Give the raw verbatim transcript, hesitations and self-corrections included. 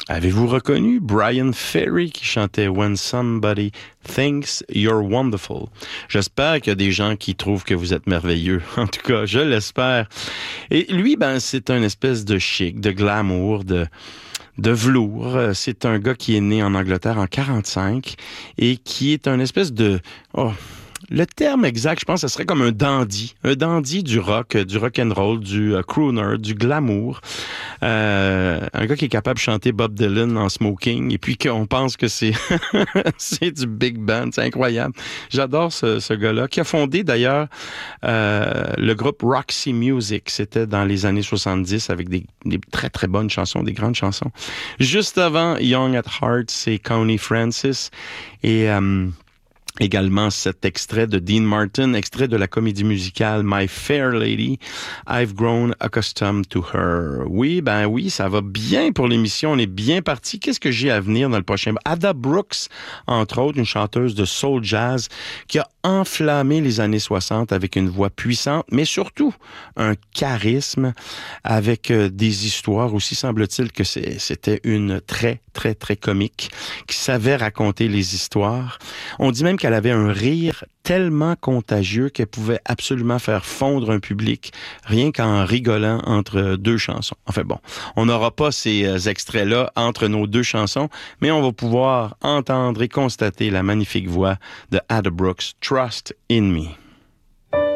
Avez-vous reconnu Brian Ferry qui chantait When Somebody Thinks You're Wonderful? J'espère qu'il y a des gens qui trouvent que vous êtes merveilleux. En tout cas, je l'espère. Et lui, ben, c'est un espèce de chic, de glamour, de... de velours. C'est un gars qui est né en Angleterre en quarante-cinq et qui est un espèce de... Oh, le terme exact, je pense, ce serait comme un dandy. Un dandy du rock, du rock and roll, du uh, crooner, du glamour. Euh, un gars qui est capable de chanter Bob Dylan en smoking et puis qu'on pense que c'est c'est du big band. C'est incroyable. J'adore ce, ce gars-là qui a fondé d'ailleurs euh, le groupe Roxy Music. C'était dans les années soixante-dix avec des, des très très bonnes chansons, des grandes chansons. Juste avant Young at Heart, c'est Connie Francis et... Euh, également cet extrait de Dean Martin, extrait de la comédie musicale My Fair Lady, I've Grown Accustomed to Her. Oui, ben oui, ça va bien pour l'émission, on est bien parti. Qu'est-ce que j'ai à venir dans le prochain? Ada Brooks, entre autres, une chanteuse de soul jazz qui a enflammé les années soixante avec une voix puissante, mais surtout un charisme avec euh, des histoires aussi, semble-t-il que c'est, c'était une très, très, très comique qui savait raconter les histoires. On dit même qu'elle avait un rire tellement contagieux qu'elle pouvait absolument faire fondre un public rien qu'en rigolant entre deux chansons. Enfin bon, on n'aura pas ces extraits-là entre nos deux chansons, mais on va pouvoir entendre et constater la magnifique voix de Ada Brooks, Trust in Me.